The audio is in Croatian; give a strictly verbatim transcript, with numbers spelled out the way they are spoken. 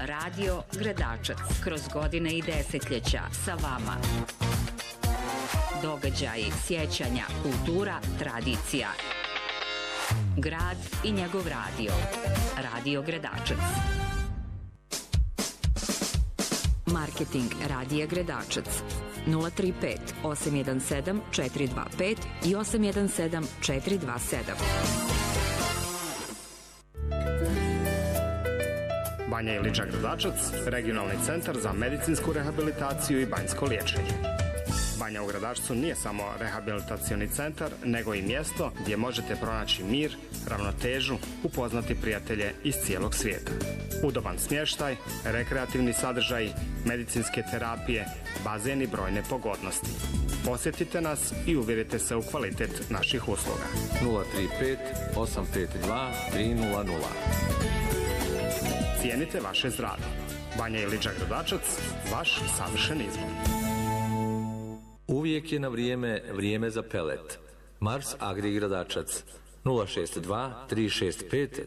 Radio Gradačac. Kroz godine i desetljeća sa vama. Događaji, sjećanja, kultura, tradicija. Grad i njegov radio. Radio Gradačac. Marketing Radija Gradačac. nula tri pet osam jedan sedam četiri dva pet i osam jedan sedam četiri dva sedam. Banja Iliča Gradačac, regionalni centar za medicinsku rehabilitaciju i banjsko liječenje. Banja u Gradačcu nije samo rehabilitacioni centar, nego i mjesto gdje možete pronaći mir, ravnotežu, upoznati prijatelje iz cijelog svijeta. Udoban smještaj, rekreativni sadržaj, medicinske terapije, bazen i brojne pogodnosti. Posjetite nas i uvjerite se u kvalitet naših usluga. nula tri pet osam pet dva tri nula nula. Cijenite vaše zdravlje. Banja Iliča Gradačac, vaš savršen izbor. Uvijek je na vrijeme vrijeme za pelet. Mars Agri Gradačac. nula šest dva tri šest pet